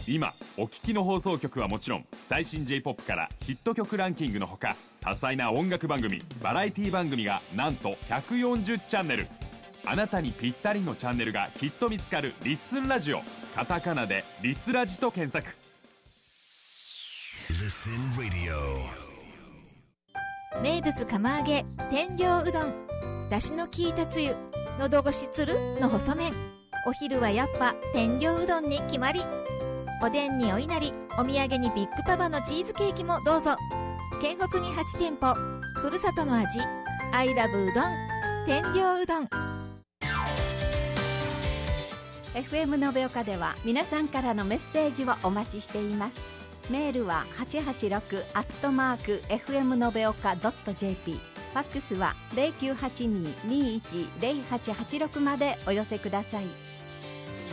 今お聞きの放送局はもちろん、最新 J-POP からヒット曲ランキングのほか、多彩な音楽番組、バラエティ番組がなんと140チャンネル。あなたにぴったりのチャンネルがきっと見つかるリッスンラジオ。カタカナでリスラジと検索。 Listen Radio。 名物釜揚げ天領うどん、だしの効いたつゆ、喉越しつるの細麺。お昼はやっぱ天領うどんに決まり。おでんにお稲荷、お土産にビッグパパのチーズケーキもどうぞ。県北に8店舗、ふるさとの味、アイラブうどん、天領うどん。 FM 延岡では皆さんからのメッセージをお待ちしています。メールは 886@fm 延岡 .jp、 ファックスは 0982-210886 までお寄せください。